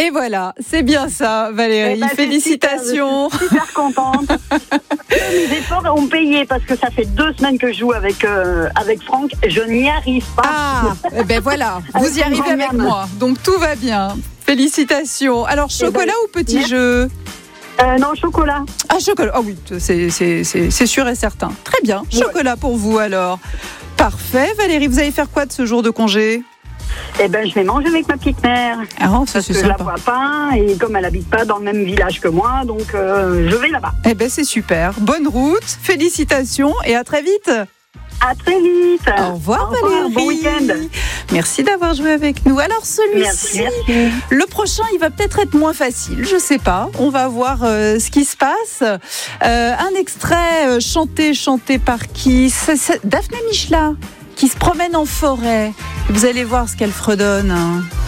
Et voilà, c'est bien ça, Valérie. Félicitations. Je suis super contente. Mes efforts ont payé parce que ça fait 2 semaines que je joue avec Franck. Je n'y arrive pas. Ah, ben voilà, vous y arrivez avec moi. Donc tout va bien. Félicitations. Alors, chocolat ou petit jeu ? Non, chocolat. Ah, chocolat. Ah oui, c'est sûr et certain. Très bien. Chocolat pour vous alors. Parfait. Valérie, vous allez faire quoi de ce jour de congé ? Je vais manger avec ma petite mère. Ah, parce que je la vois pas et comme elle habite pas dans le même village que moi, donc je vais là-bas. C'est super. Bonne route, félicitations et à très vite. À très vite. Au revoir Valérie. Bon week-end. Merci d'avoir joué avec nous. Alors celui-ci, merci. Le prochain, il va peut-être être moins facile. Je sais pas. On va voir ce qui se passe. Un extrait chanté par qui ? C'est Daphné Michela qui se promène en forêt. Vous allez voir ce qu'elle fredonne.